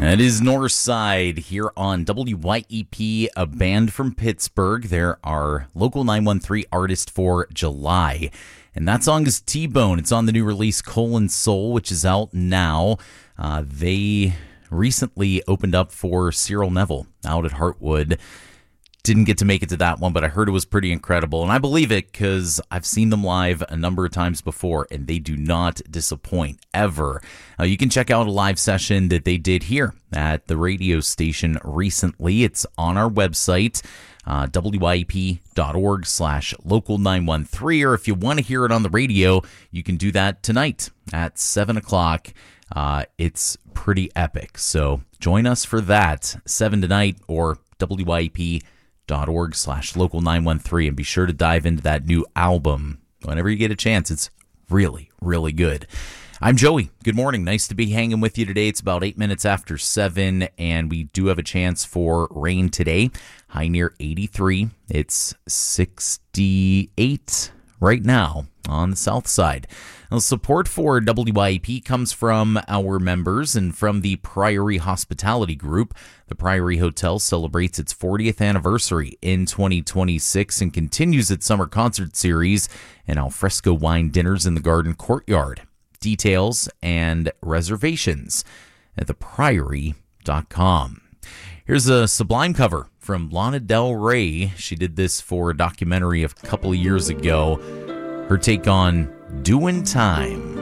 It is Northside here on WYEP, a band from Pittsburgh. They're our Local 913 artist for July. And that song is T-Bone. It's on the new release Colon Soul, which is out now. They recently opened up for Cyril Neville out at Heartwood. Didn't get to make it to that one, but I heard it was pretty incredible. And I believe it because I've seen them live a number of times before, and they do not disappoint, ever. You can check out a live session that they did here at the radio station recently. It's on our website, wyep.org/local913. Or if you want to hear it on the radio, you can do that tonight at 7 o'clock. It's pretty epic. So join us for that, 7 tonight, or wyep.org/local913, and be sure to dive into that new album whenever you get a chance. It's really, really good. I'm Joey. Good morning. Nice to be hanging with you today. It's about 8 minutes after 7, and we do have a chance for rain today. High near 83. It's 68 right now on the south side. Now, support for WYEP comes from our members and from the Priory Hospitality Group. The Priory Hotel celebrates its 40th anniversary in 2026 and continues its summer concert series and alfresco wine dinners in the garden courtyard. Details and reservations at thepriory.com. Here's a Sublime cover from Lana Del Rey. She did this for a documentary a couple of years ago. Her take on Doin' Time.